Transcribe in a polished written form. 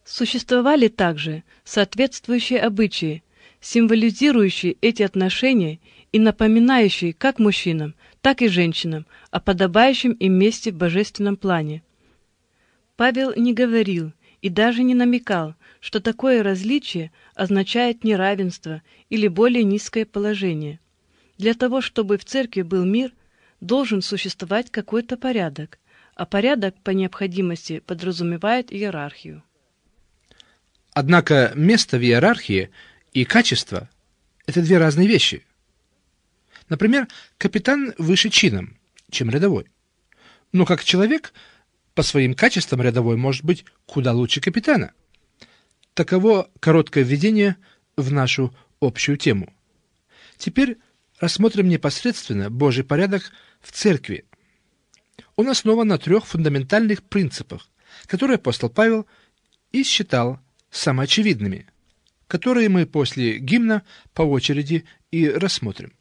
Существовали также соответствующие обычаи, символизирующие эти отношения и напоминающие как мужчинам, так и женщинам о подобающем им месте в божественном плане. Павел не говорил и даже не намекал, что такое различие означает неравенство или более низкое положение. Для того, чтобы в церкви был мир, должен существовать какой-то порядок, а порядок по необходимости подразумевает иерархию. Однако место в иерархии и качество – это две разные вещи. Например, капитан выше чином, чем рядовой. Но как человек, по своим качествам рядовой может быть куда лучше капитана. Таково короткое введение в нашу общую тему. Теперь рассмотрим непосредственно Божий порядок в церкви. Он основан на 3 фундаментальных принципах, которые апостол Павел и считал самоочевидными, которые мы после гимна по очереди и рассмотрим.